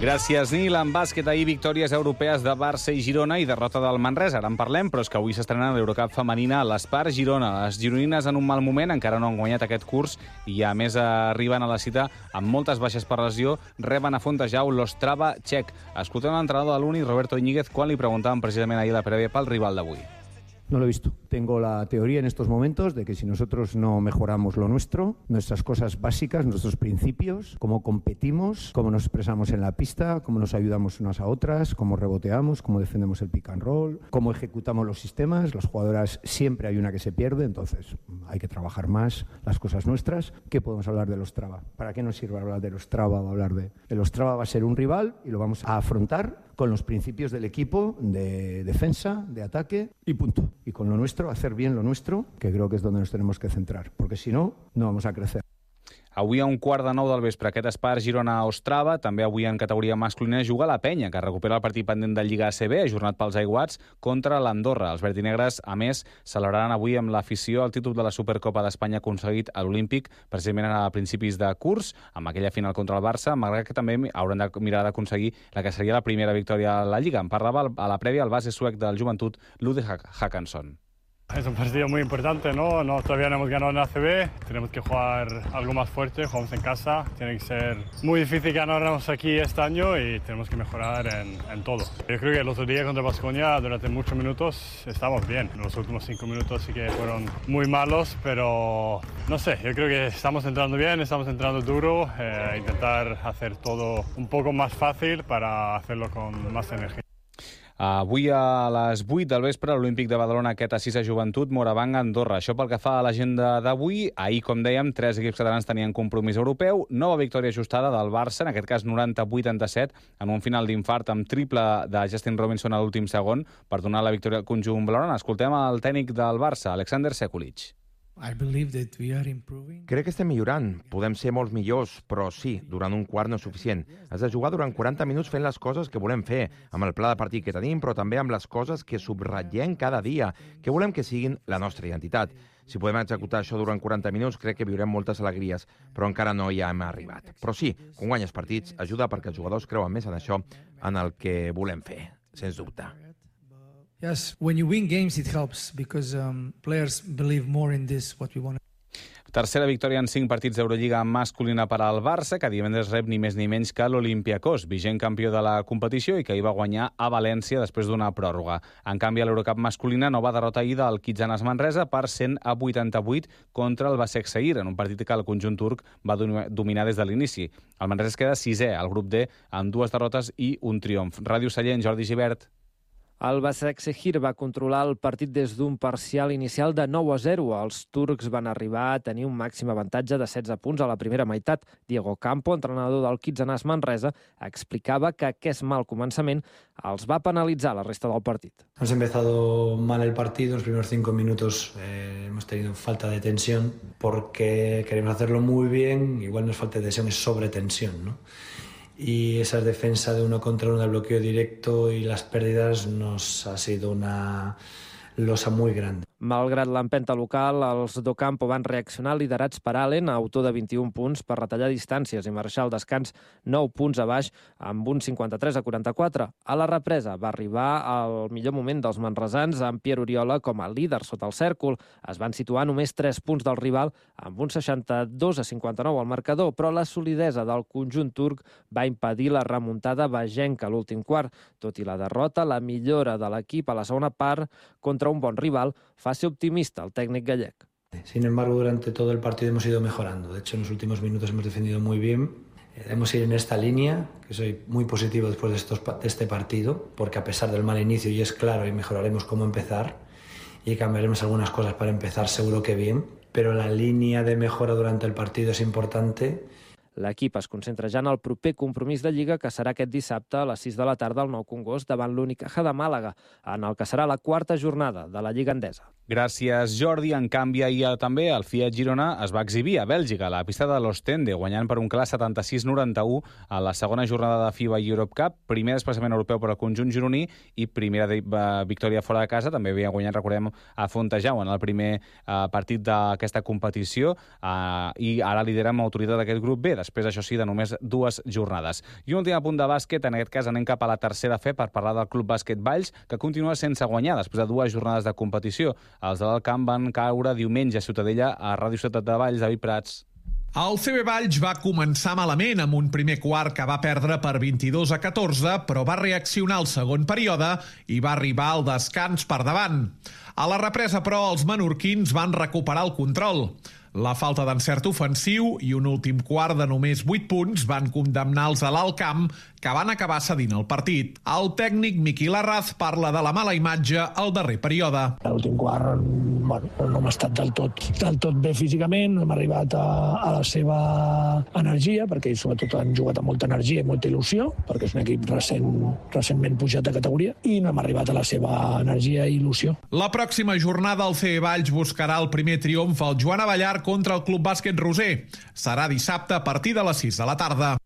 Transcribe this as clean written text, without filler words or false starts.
Gràcies, Nil. En bàsquet, ahir victòries europees de Barça i Girona i derrota del Manresa. Ara en parlem, però és que avui s'estrena l'Eurocup femenina a l'Espar Girona. Les gironines en un mal moment, encara no han guanyat aquest curs i a més arriben a la cita amb moltes baixes per lesió, reben a Fontejau l'Ostrava txec. Escoltem l'entrenador de l'Uni, Roberto Iñiguez, quan li preguntaven precisament ahir a la prèvia pel rival d'avui. No lo he visto. Tengo la teoría en estos momentos de que si nosotros no mejoramos lo nuestro, nuestras cosas básicas, nuestros principios, cómo competimos, cómo nos expresamos en la pista, cómo nos ayudamos unas a otras, cómo reboteamos, cómo defendemos el pick and roll, cómo ejecutamos los sistemas, las jugadoras siempre hay una que se pierde, entonces hay que trabajar más las cosas nuestras. ¿Qué podemos hablar de Ostrava? ¿Para qué nos sirve hablar de Ostrava o hablar de... El Ostrava va a ser un rival y lo vamos a afrontar con los principios del equipo de defensa, de ataque y punto. Y con lo nuestro, hacer bien lo nuestro, que creo que es donde nos tenemos que centrar, porque si no, no vamos a crecer. Avui a 8:45 del vespre, aquest Espar Girona-Ostrava. També avui en categoria masculina juga la Penya, que recupera el partit pendent de Lliga ACB, ajornat pels aiguats, contra l'Andorra. Els verdinegres, a més, celebraran avui amb l'afició el títol de la Supercopa d'Espanya aconseguit a l'Olímpic, precisament a principis de curs, amb aquella final contra el Barça, malgrat que també hauran de mirar d'aconseguir la que seria la primera victòria a la Lliga. En parlava a la prèvia el base suec del Joventut, Ludde Håkansson. Es un partido muy importante, ¿no? Todavía no hemos ganado en ACB, tenemos que jugar algo más fuerte, jugamos en casa, tiene que ser muy difícil ganarnos aquí este año y tenemos que mejorar en todo. Yo creo que el otro día contra Baskonia durante muchos minutos estábamos bien, los últimos 5 minutos sí que fueron muy malos, pero no sé, yo creo que estamos entrando bien, estamos entrando duro, intentar hacer todo un poco más fácil para hacerlo con más energía. Avui a les 8 del vespre, a l'Olímpic de Badalona, aquest a 6 a Joventut, Morabanc, Andorra. Això pel que fa a l'agenda d'avui. Ahir, com dèiem, 3 equips catalans tenien compromís europeu. Nova victòria ajustada del Barça, en aquest cas 90-87, en un final d'infart amb triple de Justin Robinson a l'últim segon per donar la victòria al conjunt blaugrana. Escoltem el tècnic del Barça, Alexander Sekulic. Crec que estem millorant. Podem ser molts millors, però sí, durant un quart no és suficient. Has de jugar durant 40 minuts fent les coses que volem fer, amb el pla de partit que tenim, però també amb les coses que subratllem cada dia, que volem que siguin la nostra identitat. Si podem executar això durant 40 minuts, crec que viurem moltes alegries, però encara no hi hem arribat. Però sí, quan guanyes partits, ajuda perquè els jugadors creuen més en això, en el que volem fer, sens dubte. Yes, when you win games it helps because players believe more in this what we want. Tercera victòria en 5 partits d'Eurolliga masculina per al Barça, que divendres rep ni més ni menys que l'Olympiacos, vigent campió de la competició i que hi va guanyar a València després d'una pròrroga. En canvi, a l'Eurocup masculina, nova derrota ahir del Kitsanas Manresa per 100-88 contra el Başak Şehir, en un partit que el conjunt turc va dominar des de l'inici. El Manresa es queda 6è al grup D amb 2 derrotes i un triomf. Ràdio Sallent, Jordi Gibert. El Başak Şehir va controlar el partit des d'un parcial inicial de 9-0. Els turcs van arribar a tenir un màxim avantatge de 16 punts a la primera meitat. Diego Campo, entrenador del Kitsanas Manresa, explicava que aquest mal començament els va penalitzar la resta del partit. Hemos empezado mal el partido, los primeros 5 minutos hemos tenido falta de tensión porque queremos hacerlo muy bien, igual no es falta de tensión, es sobretensión, ¿no? Y esa defensa de 1 contra 1 del bloqueo directo y las pérdidas nos ha sido una losa muy grande. Malgrat l'empenta local, els d'Ocampo van reaccionar liderats per Allen, autor de 21 punts, per retallar distàncies i marxar al descans 9 punts a baix amb un 53-44. A la represa va arribar el millor moment dels manresans amb Pierre Oriola com a líder sota el cèrcol. Es van situar només 3 punts del rival amb un 62-59 al marcador, però la solidesa del conjunt turc va impedir la remuntada bagenca a l'últim quart. Tot i la derrota, la millora de l'equip a la segona part contra un bon rival fa ser optimista el técnico gallec. Sin embargo, durante todo el partido hemos ido mejorando. De hecho, en los últimos minutos hemos defendido muy bien. Debemos ir en esta línea, que soy muy positivo después de este partido, porque a pesar del mal inicio, y es claro, y mejoraremos cómo empezar, y cambiaremos algunas cosas para empezar seguro que bien, pero la línea de mejora durante el partido es importante. L'equip es concentra ja en el proper compromís de Lliga, que serà aquest dissabte a les 6 de la tarda al Nou Congost davant l'Unicaja de Màlaga, en el que serà la 4a jornada de la Lliga Endesa. Gràcies, Jordi. En canvi, ahir també el Fiat Girona es va exhibir a Bèlgica, a la pista de l'Ostende, guanyant per un clar 76-91 a la segona jornada de FIBA Europe Cup, primer desplaçament europeu per al conjunt gironí i primera victòria fora de casa. També havia guanyat, recordem, a Fontejau en el primer partit d'aquesta competició i ara lidera amb autoritat d'aquest grup B. després, això sí, de només 2 jornades. I un últim apunt de bàsquet, en aquest cas anem cap a la tercera fe per parlar del Club Bàsquet Valls, que continua sense guanyar després de 2 jornades de competició. Els de l'Alt Camp van caure diumenge a Ciutadella a Ràdio Ciutat de Valls. David Prats. El CB Valls va començar malament amb un primer quart que va perdre per 22-14, però va reaccionar al segon període i va arribar al descans per davant. A la represa, però, els menorquins van recuperar el control. La falta d'encert ofensiu i un últim quart de només 8 punts van condemnar els de l'Alt Camp, que van acabar cedint el partit. El tècnic Miqui Larraz parla de la mala imatge al darrer període. A l'últim quart, no hem estat del tot bé físicament, no hem arribat a la seva energia, perquè ells sobretot han jugat amb molta energia i molta il·lusió, perquè és un equip recentment pujat de categoria, i no hem arribat a la seva energia i il·lusió. La pròxima jornada el CB Valls buscarà el primer triomf al Joan Abellar contra el Club Bàsquet Roser. Serà dissabte a partir de les 6 de la tarda.